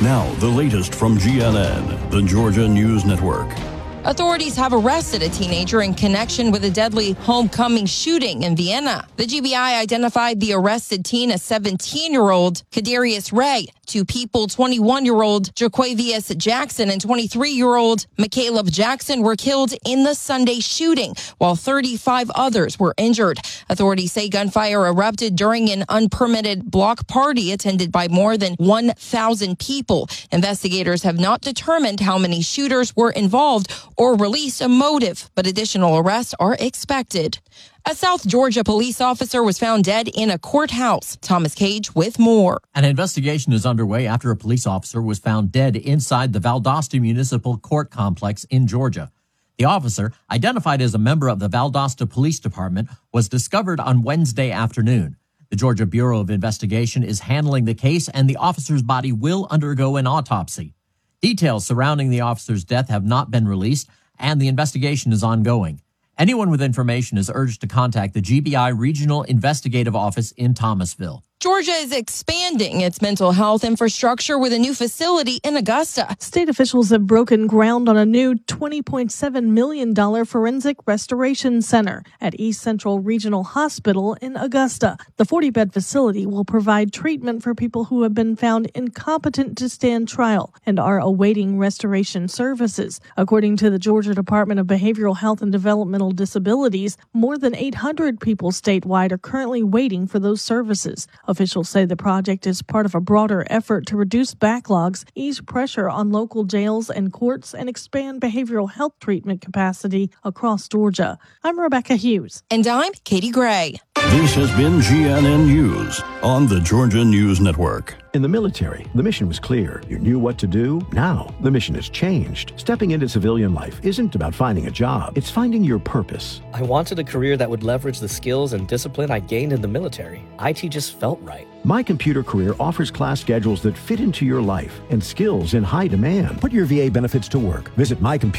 Now, the latest from GNN, the Georgia News Network. Authorities have arrested a teenager in connection with a deadly homecoming shooting in Vienna. The GBI identified the arrested teen as 17-year-old Kadarius Ray. Two people, 21-year-old Jaquavius Jackson and 23-year-old Macaleb Jackson, were killed in the Sunday shooting, while 35 others were injured. Authorities say gunfire erupted during an unpermitted block party attended by more than 1,000 people. Investigators have not determined how many shooters were involved or released a motive, but additional arrests are expected. A South Georgia police officer was found dead in a courthouse. Thomas Cage with more. An investigation is underway after a police officer was found dead inside the Valdosta Municipal Court Complex in Georgia. The officer, identified as a member of the Valdosta Police Department, was discovered on Wednesday afternoon. The Georgia Bureau of Investigation is handling the case, and the officer's body will undergo an autopsy. Details surrounding the officer's death have not been released, and the investigation is ongoing. Anyone with information is urged to contact the GBI Regional Investigative Office in Thomasville. Georgia is expanding its mental health infrastructure with a new facility in Augusta. State officials have broken ground on a new $20.7 million forensic restoration center at East Central Regional Hospital in Augusta. The 40-bed facility will provide treatment for people who have been found incompetent to stand trial and are awaiting restoration services. According to the Georgia Department of Behavioral Health and Developmental Disabilities, more than 800 people statewide are currently waiting for those services. Officials say the project is part of a broader effort to reduce backlogs, ease pressure on local jails and courts, and expand behavioral health treatment capacity across Georgia. I'm Rebecca Hughes. And I'm Katie Gray. This has been GNN News on the Georgia News Network. In the military, the mission was clear. You knew what to do. Now, the mission has changed. Stepping into civilian life isn't about finding a job. It's finding your purpose. I wanted a career that would leverage the skills and discipline I gained in the military. IT just felt right. My Computer Career offers class schedules that fit into your life and skills in high demand. Put your VA benefits to work. Visit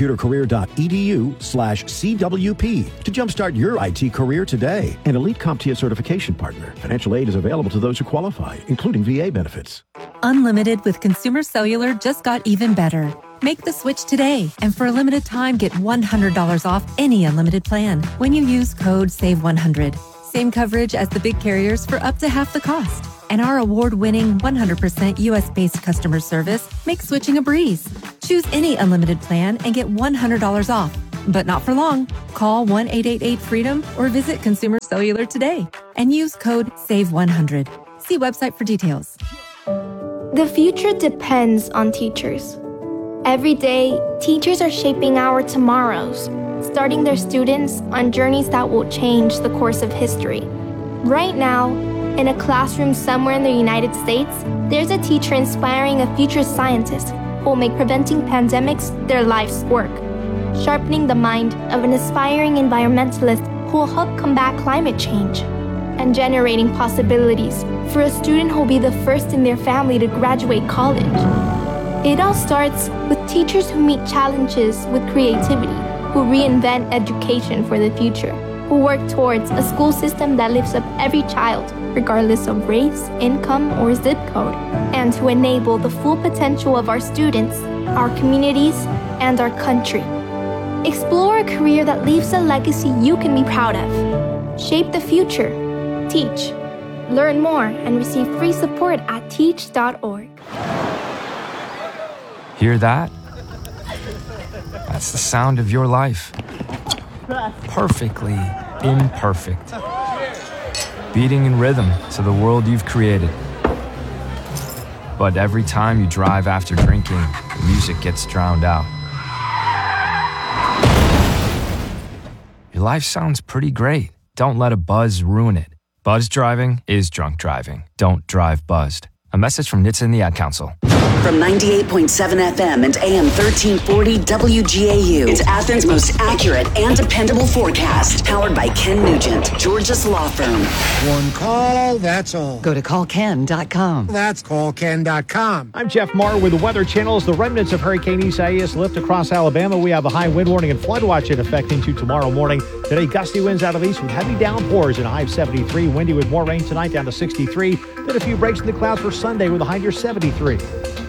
mycomputercareer.edu/CWP to jumpstart your IT career today. An elite CompTIA certification partner. Financial aid is available to those who qualify, including VA benefits. Unlimited with Consumer Cellular just got even better. Make the switch today, and for a limited time, get $100 off any unlimited plan when you use code SAVE100. Same coverage as the big carriers for up to half the cost. And our award-winning 100% U.S.-based customer service makes switching a breeze. Choose any unlimited plan and get $100 off. But not for long. Call 1-888-FREEDOM or visit Consumer Cellular today and use code SAVE100. See website for details. The future depends on teachers. Every day, teachers are shaping our tomorrows, starting their students on journeys that will change the course of history. Right now, in a classroom somewhere in the United States, there's a teacher inspiring a future scientist who will make preventing pandemics their life's work, sharpening the mind of an aspiring environmentalist who will help combat climate change, and generating possibilities for a student who will be the first in their family to graduate college. It all starts with teachers who meet challenges with creativity, who reinvent education for the future, who work towards a school system that lifts up every child, regardless of race, income, or zip code, and to enable the full potential of our students, our communities, and our country. Explore a career that leaves a legacy you can be proud of. Shape the future. Teach. Learn more and receive free support at teach.org. Hear that? That's the sound of your life. Perfectly imperfect. Beating in rhythm to the world you've created. But every time you drive after drinking, the music gets drowned out. Your life sounds pretty great. Don't let a buzz ruin it. Buzz driving is drunk driving. Don't drive buzzed. A message from NHTSA and the Ad Council. From 98.7 FM and AM 1340 WGAU, it's Athens' most accurate and dependable forecast. Powered by Ken Nugent, Georgia's law firm. One call, that's all. Go to callken.com. That's callken.com. I'm Jeff Marr with the Weather Channel. As the remnants of Hurricane Isaias lift across Alabama, we have a high wind warning and flood watch in effect into tomorrow morning. Today, gusty winds out of east with heavy downpours and a high of 73. Windy with more rain tonight down to 63. Then a few breaks in the clouds for Sunday with a high near 73.